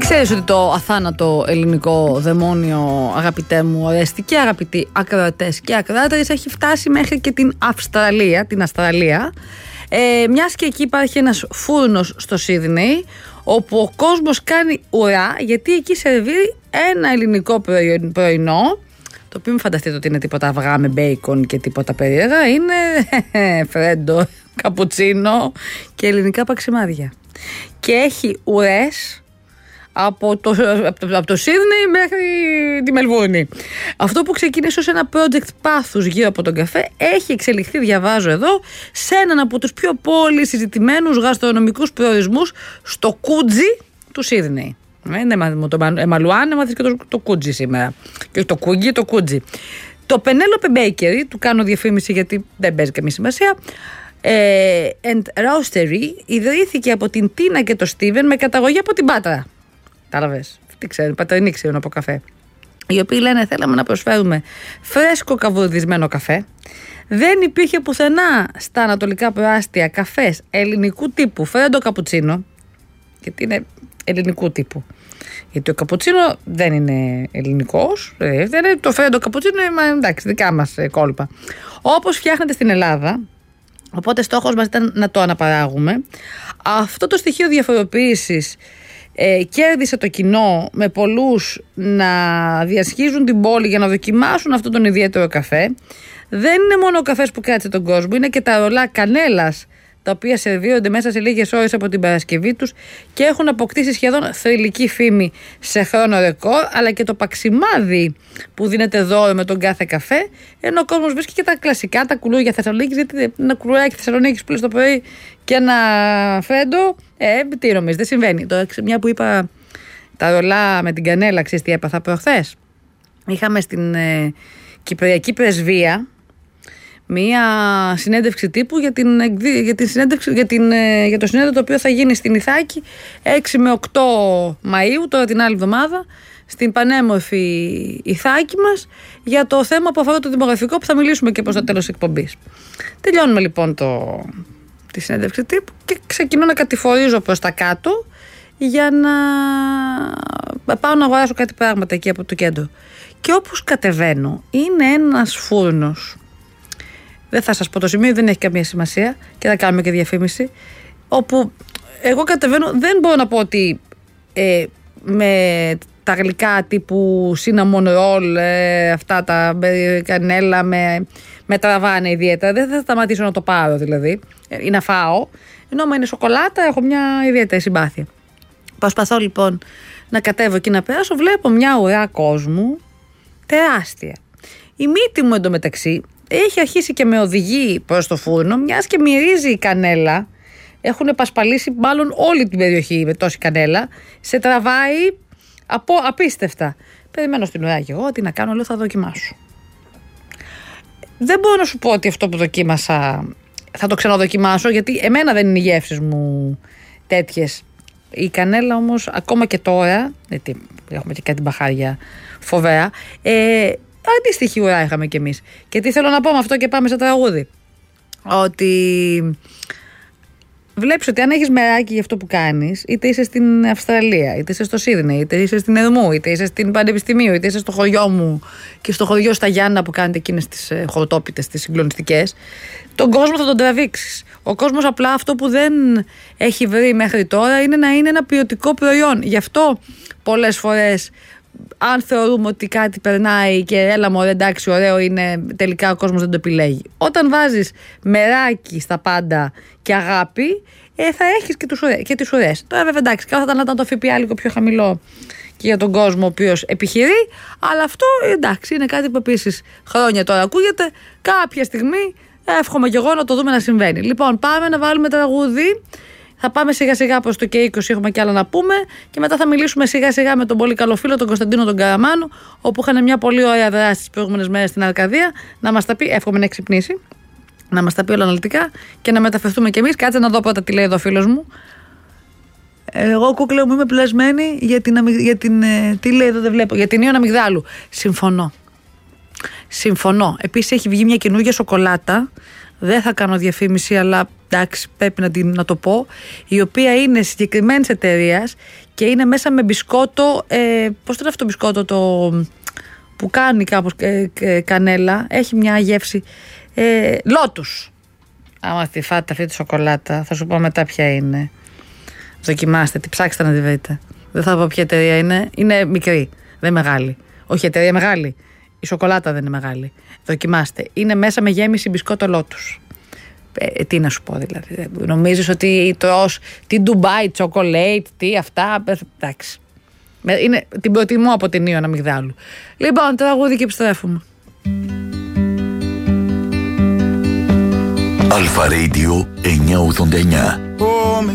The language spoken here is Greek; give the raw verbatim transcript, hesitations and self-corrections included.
Ξέρεις ότι το αθάνατο ελληνικό δαιμόνιο, αγαπητέ μου, Ορέστη και αγαπητοί ακροατές και ακροάτριες, έχει φτάσει μέχρι και την Αυστραλία, την Αυστραλία, ε, μιας και εκεί υπάρχει ένας φούρνος στο Σίδνεϊ, όπου ο κόσμος κάνει ουρά, γιατί εκεί σερβίρει ένα ελληνικό πρωινό, το οποίο μην φανταστείτε ότι είναι τίποτα αυγά με μπέικον και τίποτα περίεργα, είναι φρέντο, καπουτσίνο και ελληνικά παξιμάδια. Και έχει ουρές από το, από το, από το Σίδνεϊ μέχρι τη Μελβούρνη. Αυτό που ξεκίνησε ως ένα project πάθους γύρω από τον καφέ έχει εξελιχθεί, διαβάζω εδώ, σε έναν από τους πιο πολύ συζητημένους γαστρονομικούς προορισμούς στο Κούτζι του Σίδνεϊ. Με το Εμαλουάν έμαθες και το, το Κούτζι σήμερα. Και το Κούγγι, το Κούτζι. Το Penelope Bakery, του κάνω διαφήμιση γιατί δεν παίζει καμία σημασία, ε, and Roastery ιδρύθηκε από την Τίνα και το Στίβεν με καταγωγή από την Πάτρα. Κατάλαβες, τι ξέρουν, πατρινοί ξέρουν από καφέ. Οι οποίοι λένε θέλαμε να προσφέρουμε φρέσκο καβουρδισμένο καφέ. Δεν υπήρχε πουθενά στα ανατολικά προάστια καφές ελληνικού τύπου φρέντο καπουτσίνο, γιατί είναι ελληνικού τύπου. Γιατί ο καπουτσίνο δεν είναι ελληνικός, δεν είναι, το φρέντο καπουτσίνο είναι εντάξει, δικά μας κόλπα. Όπως φτιάχνεται στην Ελλάδα, οπότε στόχος μας ήταν να το αναπαράγουμε. Αυτό το στοιχείο διαφοροποίησης ε, κέρδισε το κοινό, με πολλούς να διασχίζουν την πόλη για να δοκιμάσουν αυτόν τον ιδιαίτερο καφέ. Δεν είναι μόνο ο καφές που κράτησε τον κόσμο, είναι και τα ρολά κανέλας, τα οποία σερβίρονται μέσα σε λίγες ώρες από την Παρασκευή τους και έχουν αποκτήσει σχεδόν θρυλική φήμη σε χρόνο ρεκόρ, αλλά και το παξιμάδι που δίνεται δώρο με τον κάθε καφέ, ενώ ο κόσμος βρίσκει και τα κλασικά, τα κουλούρια Θεσσαλονίκης, γιατί ένα κουλουράκι Θεσσαλονίκης που λες το πρωί και ένα φρέντο, ε, τι νομίζεις, δεν συμβαίνει. Τώρα, μια που είπα τα ρολά με την κανέλα, ξέρεις τι έπαθα προχθές. Είχαμε στην ε, Κυπριακή Πρεσβεία μία συνέντευξη τύπου για, την, για, την συνέντευξη, για, την, για το συνέδριο το οποίο θα γίνει στην Ιθάκη έξι με οκτώ Μαΐου, τώρα την άλλη εβδομάδα, στην πανέμορφη Ιθάκη μας, για το θέμα που αφορά το δημογραφικό, που θα μιλήσουμε και προς το τέλος της εκπομπής. Τελειώνουμε λοιπόν το, τη συνέντευξη τύπου και ξεκινώ να κατηφορίζω προς τα κάτω για να πάω να αγοράσω κάτι πράγματα εκεί από το κέντρο. Και όπως κατεβαίνω, είναι ένας φούρνος. Δεν θα σας πω το σημείο, δεν έχει καμία σημασία και θα κάνουμε και διαφήμιση. Όπου εγώ κατεβαίνω, δεν μπορώ να πω ότι ε, με τα γλυκά τύπου cinnamon roll, ε, αυτά τα κανέλα με, με τραβάνε ιδιαίτερα. Δεν θα σταματήσω να το πάρω δηλαδή ε, ή να φάω. Ενώ άμα είναι σοκολάτα, έχω μια ιδιαίτερη συμπάθεια. Προσπαθώ λοιπόν να κατέβω και να περάσω. Βλέπω μια ουρά κόσμου τεράστια. Η μύτη μου εντωμεταξύ έχει αρχίσει και με οδηγεί προς το φούρνο, μιας και μυρίζει η κανέλα. Έχουν πασπαλίσει μάλλον όλη την περιοχή με τόση κανέλα. Σε τραβάει από απίστευτα. Περιμένω στην ουρά και εγώ, τι να κάνω, λέω θα δοκιμάσω. Δεν μπορώ να σου πω ότι αυτό που δοκίμασα θα το ξαναδοκιμάσω, γιατί εμένα δεν είναι οι γεύσεις μου τέτοιες. Η κανέλα όμως ακόμα και τώρα, γιατί έχουμε και κάτι μπαχάρια φοβερά, ε, αντίστοιχη ουρά είχαμε κι εμείς. Και τι θέλω να πω με αυτό και πάμε σε τραγούδι. Ότι βλέπεις ότι αν έχεις μεράκι για αυτό που κάνεις, είτε είσαι στην Αυστραλία, είτε είσαι στο Σίδνεϊ, είτε είσαι στην Ερμού, είτε είσαι στην Πανεπιστημίου, είτε είσαι στο χωριό μου και στο χωριό στα Γιάννα που κάνετε εκείνες τις ε, χορτόπιτες, τις συγκλονιστικές, τον κόσμο θα τον τραβήξεις. Ο κόσμος απλά αυτό που δεν έχει βρει μέχρι τώρα είναι να είναι ένα ποιοτικό προϊόν. Γι' αυτό πολλές φορές, αν θεωρούμε ότι κάτι περνάει και έλα μωρέ εντάξει ωραίο είναι, τελικά ο κόσμος δεν το επιλέγει. Όταν βάζεις μεράκι στα πάντα και αγάπη, ε, θα έχεις και, τους, και τις ουρές. Τώρα βέβαια εντάξει, καλό θα ήταν να ήταν το ΦΠΑ λίγο πιο χαμηλό και για τον κόσμο ο οποίος επιχειρεί, αλλά αυτό εντάξει είναι κάτι που επίσης χρόνια τώρα ακούγεται. Κάποια στιγμή εύχομαι και εγώ να το δούμε να συμβαίνει. Λοιπόν, πάμε να βάλουμε τραγούδι. Θα πάμε σιγά σιγά προς το και είκοσι, έχουμε κι άλλα να πούμε. Και μετά θα μιλήσουμε σιγά σιγά με τον πολύ καλό φίλο, τον Κωνσταντίνο τον Καραμάνο, όπου είχαν μια πολύ ωραία δράση τις προηγούμενες μέρες στην Αρκαδία. Να μας τα πει, εύχομαι να έχει ξυπνήσει, να μας τα πει όλα αναλυτικά και να μεταφερθούμε κι εμείς. Κάτσε να δω πρώτα τι λέει εδώ ο φίλος μου. Εγώ κούκλα μου είμαι πλασμένη για την, για την. Τι λέει εδώ, δεν βλέπω. Για την Ιων Αμυγδάλου. Συμφωνώ. Συμφωνώ. Επίσης έχει βγει μια καινούργια σοκολάτα δεν θα κάνω διαφήμιση, αλλά εντάξει, πρέπει να, την, να το πω, η οποία είναι συγκεκριμένης εταιρείας και είναι μέσα με μπισκότο, ε, πώς το είναι αυτό το μπισκότο το, που κάνει κάπως ε, ε, κανέλα, έχει μια γεύση, ε, Lotus. Άμα τη φάτε αυτή τη σοκολάτα, θα σου πω μετά ποια είναι. Δοκιμάστε, τη ψάξτε να τη βρείτε. Δεν θα πω ποια εταιρεία είναι, είναι μικρή, δεν μεγάλη. Όχι, η εταιρεία μεγάλη, η σοκολάτα δεν είναι μεγάλη. Δοκιμάστε, είναι μέσα με γέμιση μπισκότο Lotus. Ε, τι να σου πω δηλαδή, νομίζεις ότι τρως τι Dubai chocolate, τι αυτά, εντάξει. Είναι, την προτιμώ από την Ιωνα Αμυγδάλου. Λοιπόν, τραγούδι και επιστρέφουμε. Αλφα Radio εννιακόσια ογδόντα εννιά.